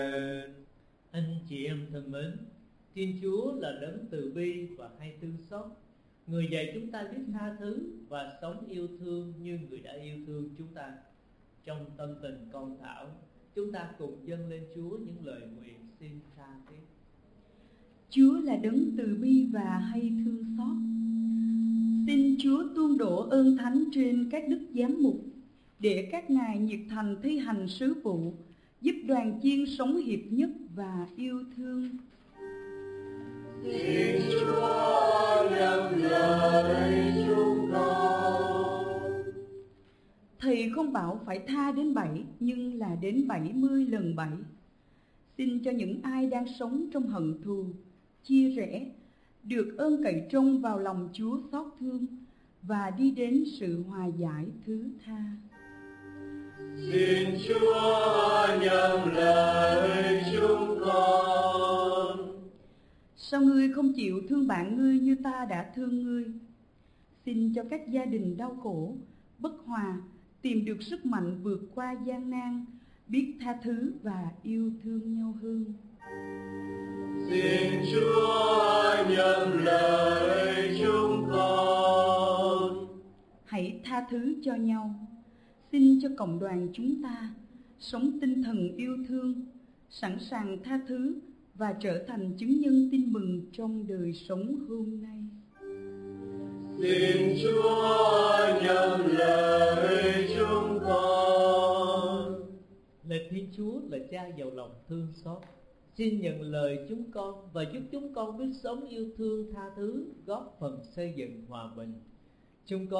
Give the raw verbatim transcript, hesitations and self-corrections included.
Anh chị em thân mến, Thiên Chúa là đấng từ bi và hay thương xót. Người dạy chúng ta biết tha thứ và sống yêu thương như Người đã yêu thương chúng ta. Trong tâm tình con thảo, chúng ta cùng dâng lên Chúa những lời nguyện xin tha thiết. Chúa là đấng từ bi và hay thương xót. Xin Chúa tuôn đổ ơn thánh trên các đức giám mục, để các ngài nhiệt thành thi hành sứ vụ, giúp đoàn chiên sống hiệp nhất và yêu thương. Xin Chúa nhận lời chúng con. Thầy không bảo phải tha đến bảy, nhưng là đến bảy mươi lần bảy. Xin cho những ai đang sống trong hận thù, chia rẽ, được ơn cậy trông vào lòng Chúa xót thương và đi đến sự hòa giải thứ tha. Xin Chúa nhận lời chúng con. Sao ngươi không chịu thương bạn ngươi như ta đã thương ngươi? Xin cho các gia đình đau khổ, bất hòa tìm được sức mạnh vượt qua gian nan, biết tha thứ và yêu thương nhau hơn. Xin Chúa nhận lời chúng con. Hãy tha thứ cho nhau. Xin cho cộng đoàn chúng ta sống tinh thần yêu thương, sẵn sàng tha thứ và trở thành chứng nhân tin mừng trong đời sống hôm nay. Xin Chúa nhận lời chúng con. Lạy Thiên Chúa là Cha giàu lòng thương xót, xin nhận lời chúng con và giúp chúng con biết sống yêu thương tha thứ, góp phần xây dựng hòa bình. Chúng con